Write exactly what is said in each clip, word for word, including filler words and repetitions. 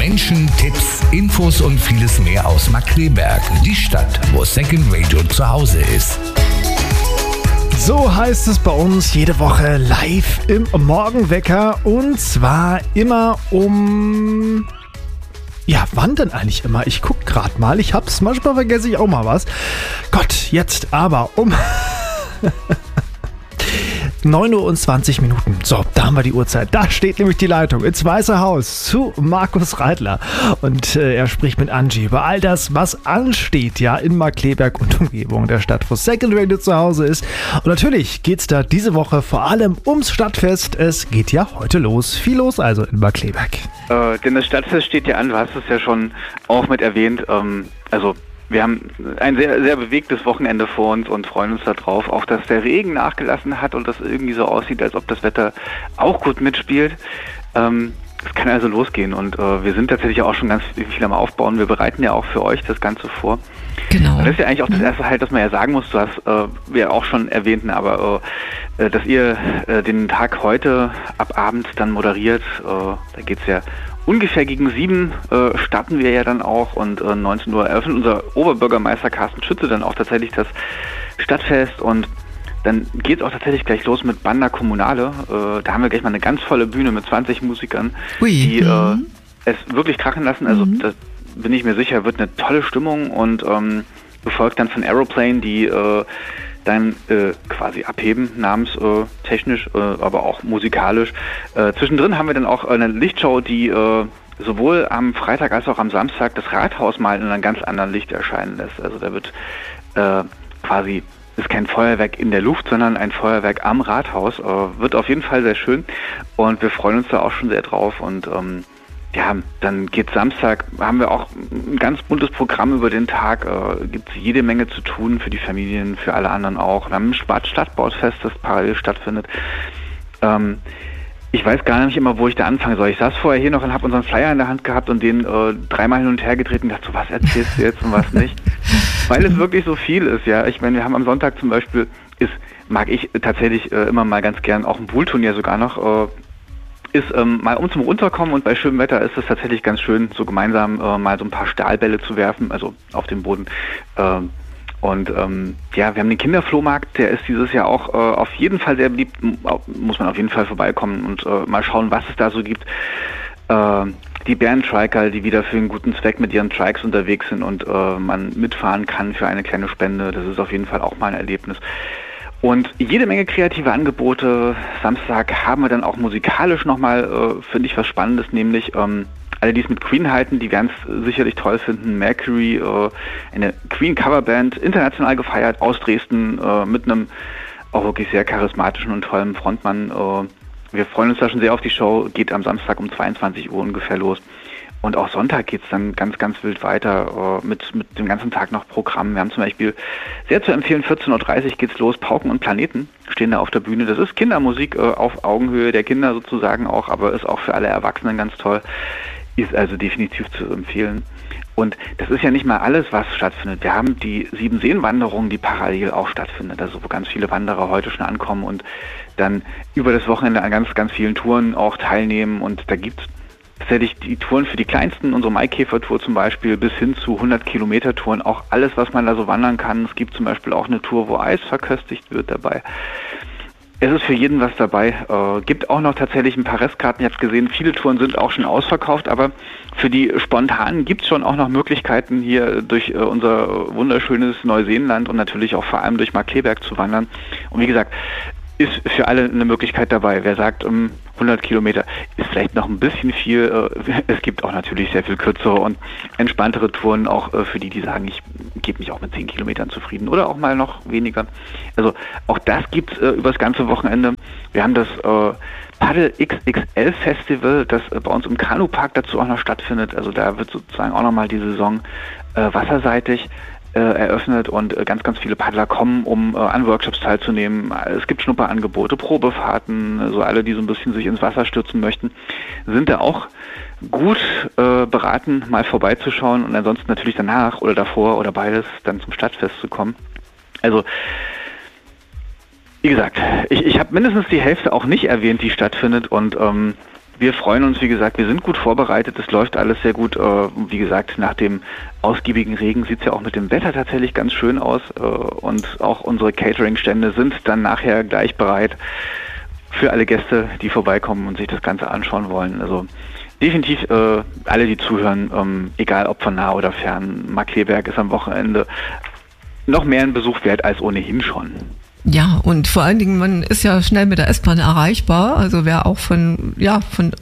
Menschen, Tipps, Infos und vieles mehr aus Markkleeberg, die Stadt, wo Second Radio zu Hause ist. So heißt es bei uns jede Woche live im Morgenwecker und zwar immer um... Ja, wann denn eigentlich immer? Ich guck gerade mal, ich hab's, manchmal vergesse ich auch mal was. Gott, jetzt aber um... neun Uhr und zwanzig Minuten. So, da haben wir die Uhrzeit. Da steht nämlich die Leitung ins Weiße Haus zu Markus Reitler. Und äh, er spricht mit Angie über all das, was ansteht, ja, in Markkleeberg und Umgebung der Stadt, wo Second Radio zu Hause ist. Und natürlich geht's da diese Woche vor allem ums Stadtfest. Es geht ja heute los. Viel los also in Markkleeberg. Äh, denn das Stadtfest steht ja an, du hast es ja schon auch mit erwähnt. Ähm, also wir haben ein sehr, sehr bewegtes Wochenende vor uns und freuen uns darauf, auch dass der Regen nachgelassen hat und das irgendwie so aussieht, als ob das Wetter auch gut mitspielt. Ähm, es kann also losgehen und äh, wir sind tatsächlich auch schon ganz viel am Aufbauen. Wir bereiten ja auch für euch das Ganze vor. Genau. Das ist ja eigentlich auch das erste halt, dass man ja sagen muss, du hast äh, wir auch schon erwähnt, aber äh, dass ihr äh, den Tag heute ab abends dann moderiert, äh, da geht's ja ungefähr gegen sieben äh, starten wir ja dann auch und äh, neunzehn Uhr eröffnet unser Oberbürgermeister Carsten Schütze dann auch tatsächlich das Stadtfest und dann geht es auch tatsächlich gleich los mit Banda Kommunale. Äh, da haben wir gleich mal eine ganz volle Bühne mit zwanzig Musikern, Ui. die Mhm. äh, es wirklich krachen lassen. Also Mhm. das bin ich mir sicher, wird eine tolle Stimmung und ähm, befolgt dann von Aeroplane, die äh, dann äh, quasi abheben, namenstechnisch, äh, aber auch musikalisch. Äh, zwischendrin haben wir dann auch eine Lichtshow, die äh, sowohl am Freitag als auch am Samstag das Rathaus mal in einem ganz anderen Licht erscheinen lässt. Also da wird äh, quasi, ist kein Feuerwerk in der Luft, sondern ein Feuerwerk am Rathaus. Äh, wird auf jeden Fall sehr schön und wir freuen uns da auch schon sehr drauf und ähm, ja, dann geht Samstag, haben wir auch ein ganz buntes Programm über den Tag, äh, gibt es jede Menge zu tun für die Familien, für alle anderen auch. Wir haben ein Stadtbautfest, das parallel stattfindet. Ähm, ich weiß gar nicht immer, wo ich da anfangen soll. Ich saß vorher hier noch und habe unseren Flyer in der Hand gehabt und den äh, dreimal hin und her gedreht und dachte so, was erzählst du jetzt und was nicht? Weil es wirklich so viel ist, ja. Ich meine, wir haben am Sonntag zum Beispiel, ist, mag ich tatsächlich äh, immer mal ganz gern, auch ein Poolturnier sogar noch, äh, ist ähm, mal um zum Runterkommen und bei schönem Wetter ist es tatsächlich ganz schön, so gemeinsam äh, mal so ein paar Stahlbälle zu werfen, also auf den Boden. Ähm, und ähm, ja, wir haben den Kinderflohmarkt, der ist dieses Jahr auch äh, auf jeden Fall sehr beliebt, muss man auf jeden Fall vorbeikommen und äh, mal schauen, was es da so gibt. Äh, die Bärentriker, die wieder für einen guten Zweck mit ihren Trikes unterwegs sind und äh, man mitfahren kann für eine kleine Spende, das ist auf jeden Fall auch mal ein Erlebnis. Und jede Menge kreative Angebote. Samstag haben wir dann auch musikalisch nochmal, äh, finde ich, was Spannendes, nämlich ähm, alle, die es mit Queen halten, die werden es sicherlich toll finden. Mercury, äh, eine Queen-Coverband, international gefeiert aus Dresden, äh, mit einem auch wirklich sehr charismatischen und tollen Frontmann. Äh, wir freuen uns da schon sehr auf die Show, geht am Samstag um zweiundzwanzig Uhr ungefähr los. Und auch Sonntag geht's dann ganz, ganz wild weiter äh, mit, mit dem ganzen Tag noch Programm. Wir haben zum Beispiel, sehr zu empfehlen, vierzehn Uhr dreißig geht's los, Pauken und Planeten stehen da auf der Bühne. Das ist Kindermusik äh, auf Augenhöhe der Kinder sozusagen auch, aber ist auch für alle Erwachsenen ganz toll. Ist also definitiv zu empfehlen. Und das ist ja nicht mal alles, was stattfindet. Wir haben die Siebenseen-Wanderung, die parallel auch stattfindet, also wo ganz viele Wanderer heute schon ankommen und dann über das Wochenende an ganz, ganz vielen Touren auch teilnehmen. Und da gibt's tatsächlich die Touren für die Kleinsten, unsere Maikäfer-Tour zum Beispiel, bis hin zu hundert Kilometer Touren, auch alles, was man da so wandern kann. Es gibt zum Beispiel auch eine Tour, wo Eis verköstigt wird dabei. Es ist für jeden was dabei. Äh, gibt auch noch tatsächlich ein paar Restkarten. Ihr habt gesehen, viele Touren sind auch schon ausverkauft, aber für die spontanen gibt es schon auch noch Möglichkeiten, hier durch äh, unser wunderschönes Neuseeland und natürlich auch vor allem durch Markkleeberg zu wandern. Und wie gesagt, ist für alle eine Möglichkeit dabei. Wer sagt, um hundert Kilometer ist vielleicht noch ein bisschen viel. Es gibt auch natürlich sehr viel kürzere und entspanntere Touren, auch für die, die sagen, ich gebe mich auch mit zehn Kilometern zufrieden oder auch mal noch weniger. Also auch das gibt es äh, über das ganze Wochenende. Wir haben das äh, Paddle X X L Festival, das äh, bei uns im Kanupark dazu auch noch stattfindet. Also da wird sozusagen auch nochmal die Saison äh, wasserseitig Äh, eröffnet und äh, ganz, ganz viele Paddler kommen, um äh, an Workshops teilzunehmen. Es gibt Schnupperangebote, Probefahrten, also alle, die so ein bisschen sich ins Wasser stürzen möchten, sind da auch gut äh, beraten, mal vorbeizuschauen und ansonsten natürlich danach oder davor oder beides dann zum Stadtfest zu kommen. Also wie gesagt, ich, ich habe mindestens die Hälfte auch nicht erwähnt, die stattfindet und ähm, wir freuen uns, wie gesagt, wir sind gut vorbereitet, es läuft alles sehr gut. Äh, wie gesagt, nach dem ausgiebigen Regen sieht es ja auch mit dem Wetter tatsächlich ganz schön aus. Äh, und auch unsere Catering-Stände sind dann nachher gleich bereit für alle Gäste, die vorbeikommen und sich das Ganze anschauen wollen. Also definitiv äh, alle, die zuhören, ähm, egal ob von nah oder fern, Markkleeberg ist am Wochenende noch mehr ein Besuch wert als ohnehin schon. Ja, und vor allen Dingen, man ist ja schnell mit der S-Bahn erreichbar. Also wer auch von, ja, von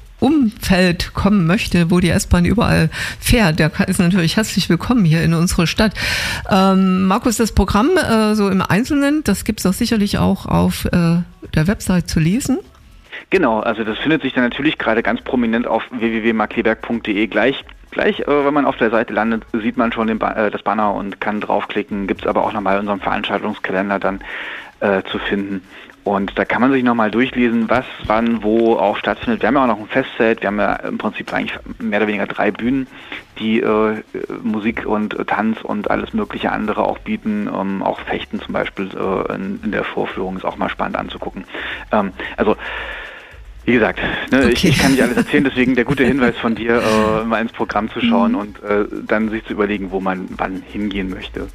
Umfeld kommen möchte, wo die S-Bahn überall fährt, der ist natürlich herzlich willkommen hier in unsere Stadt. Ähm, Markus, das Programm äh, so im Einzelnen, das gibt es doch sicherlich auch auf äh, der Website zu lesen. Genau, also das findet sich dann natürlich gerade ganz prominent auf w w w punkt markkleeberg punkt d e. Gleich, gleich äh, wenn man auf der Seite landet, sieht man schon den ba- äh, das Banner und kann draufklicken. Gibt es aber auch nochmal unseren Veranstaltungskalender dann äh, zu finden. Und da kann man sich nochmal durchlesen, was, wann, wo auch stattfindet. Wir haben ja auch noch ein Festzelt. Wir haben ja im Prinzip eigentlich mehr oder weniger drei Bühnen, die äh, Musik und äh, Tanz und alles mögliche andere auch bieten. Ähm, auch Fechten zum Beispiel äh, in, in der Vorführung ist auch mal spannend anzugucken. Ähm, also Wie gesagt, ne, okay. ich, ich kann nicht alles erzählen, deswegen der gute Hinweis von dir, äh, mal ins Programm zu schauen mhm. und äh, dann sich zu überlegen, wo man wann hingehen möchte.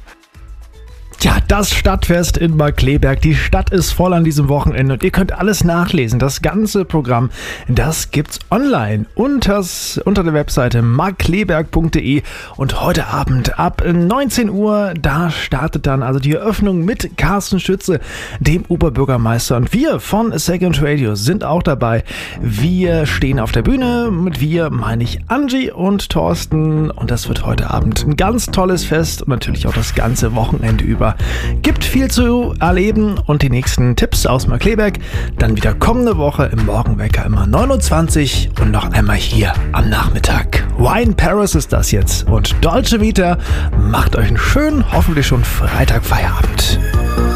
Ja, das Stadtfest in Markkleeberg. Die Stadt ist voll an diesem Wochenende und ihr könnt alles nachlesen. Das ganze Programm, das gibt's online unters, unter der Webseite markkleeberg punkt de und heute Abend ab neunzehn Uhr, da startet dann also die Eröffnung mit Carsten Schütze, dem Oberbürgermeister, und wir von Second Radio sind auch dabei. Wir stehen auf der Bühne, mit wir meine ich Angie und Thorsten, und das wird heute Abend ein ganz tolles Fest und natürlich auch das ganze Wochenende über. Gibt viel zu erleben und die nächsten Tipps aus Markkleeberg dann wieder kommende Woche im Morgenwecker immer neunundzwanzig und noch einmal hier am Nachmittag. Wine Paris ist das jetzt und Dolce Vita macht euch einen schönen, hoffentlich schon Freitag Feierabend.